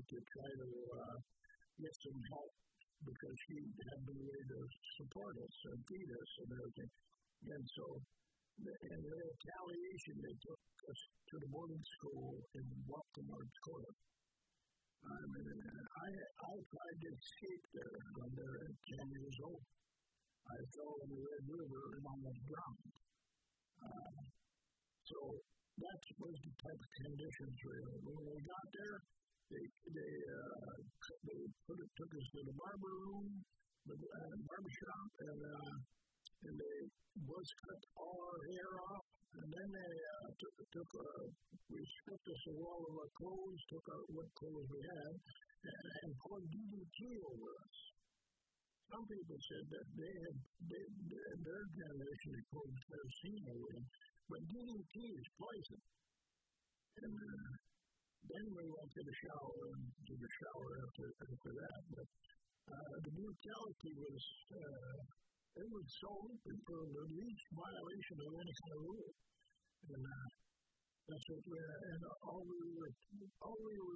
to try to get some help because she had no way to support us and feed us and everything. And so, in retaliation, they took us to the boarding school in Walton, North Dakota. I tried to escape there when they were 10 years old. I fell in the Red River and almost drowned. So that was the type of conditions really. When we got there, they took us to the barber room, the barber shop, and they was cut all our hair off. And then they we stripped us of all of our clothes, took out what clothes we had, and poured DDT over us. Some people said that their generation had poured kerosene over them, but DDT is poison. And then we went to the shower and did the shower after that. But the brutality was, it was so open for the least violation of any kind of rule. And that's what and all we were